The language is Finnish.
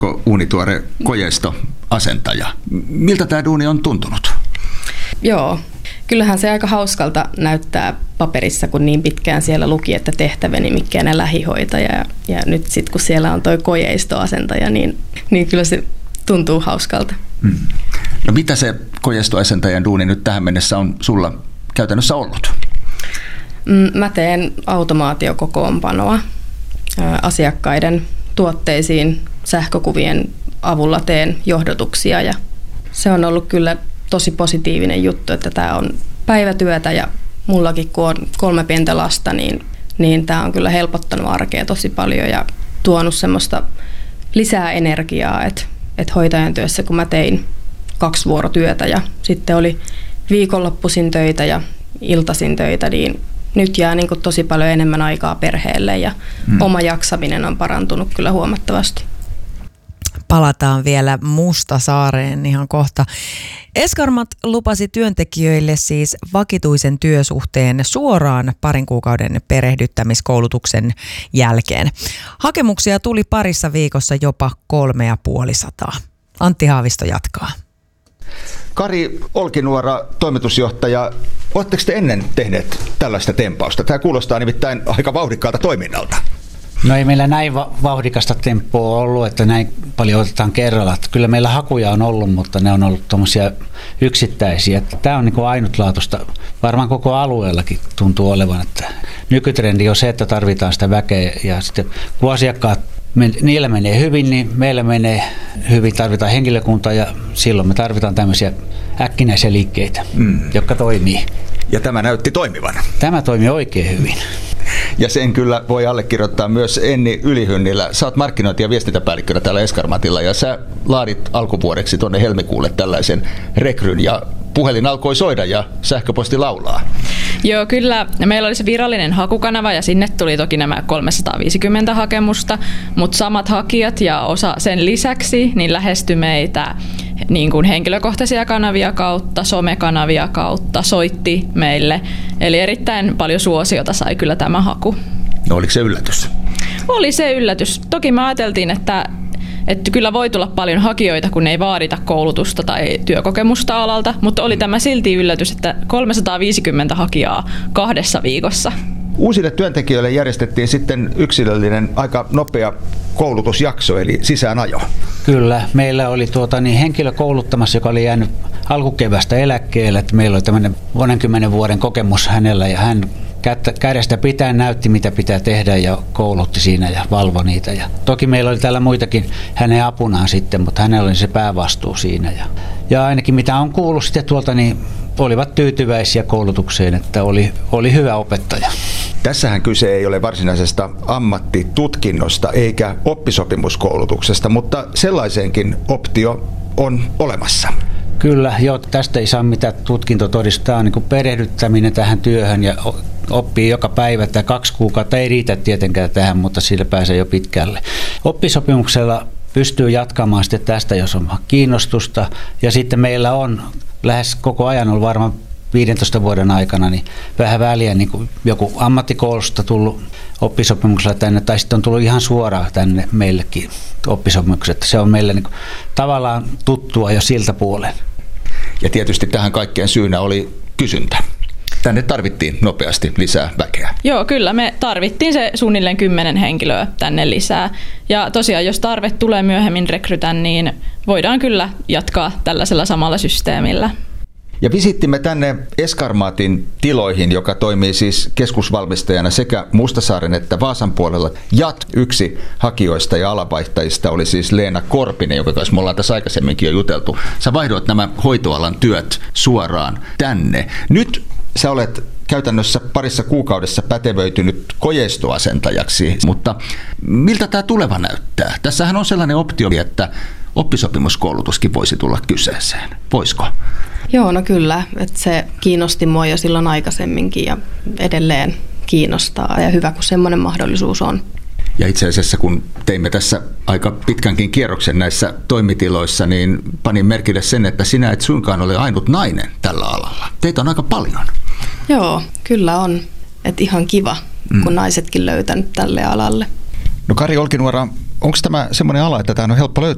uunituore kojeistoasentaja. Miltä tämä duuni on tuntunut? Joo, kyllähän se aika hauskalta näyttää paperissa, kun niin pitkään siellä luki, että tehtävänimikkeänä lähihoitaja. Ja nyt sitten kun siellä on toi kojeistoasentaja, niin kyllä se tuntuu hauskalta. No mitä se kojeistoasentajan duuni nyt tähän mennessä on sulla käytännössä ollut? Mä teen automaatiokokoonpanoa asiakkaiden tuotteisiin sähkökuvien avulla teen johdotuksia ja se on ollut kyllä tosi positiivinen juttu, että tämä on päivätyötä ja mullakin kun on 3 pientä lasta, niin tämä on kyllä helpottanut arkea tosi paljon ja tuonut semmoista lisää energiaa, että hoitajan työssä kun mä tein 2 vuorotyötä ja sitten oli viikonloppuisin töitä ja iltaisin töitä, niin nyt jää niin kuin tosi paljon enemmän aikaa perheelle ja oma jaksaminen on parantunut kyllä huomattavasti. Palataan vielä Mustasaareen ihan kohta. Eskarmat lupasi työntekijöille siis vakituisen työsuhteen suoraan parin kuukauden perehdyttämiskoulutuksen jälkeen. Hakemuksia tuli parissa viikossa jopa 350. Antti Haavisto jatkaa. Kari Olkinuora, toimitusjohtaja, oletteko te ennen tehneet tällaista tempausta? Tämä kuulostaa nimittäin aika vauhdikkaalta toiminnalta. No ei meillä näin vauhdikasta tempoa ollut, että näin paljon otetaan kerralla. Kyllä meillä hakuja on ollut, mutta ne on ollut tuommoisia yksittäisiä. Tämä on niin kuin ainutlaatuista. Varmaan koko alueellakin tuntuu olevan, että nykytrendi on se, että tarvitaan sitä väkeä ja sitten kun asiakkaat niillä menee hyvin, niin meillä menee hyvin, tarvitaan henkilökuntaa ja silloin me tarvitaan tämmöisiä äkkinäisiä liikkeitä, jotka toimii. Ja tämä näytti toimivan. Tämä toimii oikein hyvin. Ja sen kyllä voi allekirjoittaa myös Enni Ylihynnilä. Sä oot markkinointi- ja viestintäpäällikkönä täällä Eskarmatilla ja sä laadit alkuvuodeksi tuonne helmikuulle tällaisen rekryn ja puhelin alkoi soida ja sähköposti laulaa. Joo, kyllä. Meillä oli se virallinen hakukanava ja sinne tuli toki nämä 350 hakemusta, mutta samat hakijat ja osa sen lisäksi niin lähestyi meitä niin kuin henkilökohtaisia kanavia kautta, somekanavia kautta, soitti meille. Eli erittäin paljon suosiota sai kyllä tämä haku. No oliko se yllätys? Oli se yllätys. Toki me ajateltiin, että kyllä voi tulla paljon hakijoita, kun ei vaadita koulutusta tai työkokemusta alalta, mutta oli tämä silti yllätys, että 350 hakijaa 2 viikossa. Uusille työntekijöille järjestettiin sitten yksilöllinen aika nopea koulutusjakso, eli sisäänajo. Kyllä, meillä oli henkilö kouluttamassa, joka oli jäänyt alkukevästä eläkkeelle. Että meillä oli tämmöinen 10 vuoden kokemus hänellä ja hän kädestä pitäen näytti, mitä pitää tehdä ja koulutti siinä ja valvoi niitä. Ja toki meillä oli täällä muitakin hänen apunaan sitten, mutta hänellä oli se päävastuu siinä. Ja ainakin mitä on kuullut sitten tuolta, niin olivat tyytyväisiä koulutukseen, että oli hyvä opettaja. Tässähän kyse ei ole varsinaisesta ammattitutkinnosta eikä oppisopimuskoulutuksesta, mutta sellaisenkin optio on olemassa. Kyllä, joo, tästä ei saa mitään tutkintotodistaa, niin kuin perehdyttäminen tähän työhön ja oppii joka päivä. Tämä 2 kuukautta ei riitä tietenkään tähän, mutta sillä pääsee jo pitkälle. Oppisopimuksella pystyy jatkamaan sitten tästä, jos on kiinnostusta. Ja sitten meillä on lähes koko ajan ollut varmaan 15 vuoden aikana niin vähän väliä niin kuin joku ammattikoulusta tullut oppisopimuksella tänne, tai sitten on tullut ihan suoraan tänne meillekin oppisopimukset. Se on meille niin kuin tavallaan tuttua jo siltä puolen. Ja tietysti tähän kaikkeen syynä oli kysyntä. Tänne tarvittiin nopeasti lisää väkeä. Joo, kyllä me tarvittiin se suunnilleen 10 henkilöä tänne lisää. Ja tosiaan, jos tarve tulee myöhemmin rekrytän, niin voidaan kyllä jatkaa tällaisella samalla systeemillä. Ja visittimme tänne Eskarmaatin tiloihin, joka toimii siis keskusvalmistajana sekä Mustasaaren että Vaasan puolella. Ja yksi hakijoista ja alanvaihtajista oli siis Leena Korpinen, joka kanssa me ollaan tässä aikaisemminkin jo juteltu. Sä vaihdoit nämä hoitoalan työt suoraan tänne. Nyt sä olet käytännössä parissa kuukaudessa pätevöitynyt kojeistoasentajaksi, mutta miltä tämä tuleva näyttää? Tässähän on sellainen optio, että oppisopimuskoulutuskin voisi tulla kyseeseen. Voisiko? Joo, no kyllä. Että se kiinnosti mua jo silloin aikaisemminkin ja edelleen kiinnostaa ja hyvä, kun semmoinen mahdollisuus on. Ja itse asiassa kun teimme tässä aika pitkänkin kierroksen näissä toimitiloissa, niin panin merkille sen, että sinä et suinkaan ole ainut nainen tällä alalla. Teitä on aika paljon. Joo, kyllä on. Että ihan kiva, kun naisetkin löytänyt tälle alalle. No Kari Olkinuora, onko tämä semmoinen ala, että tämä on helppo löytää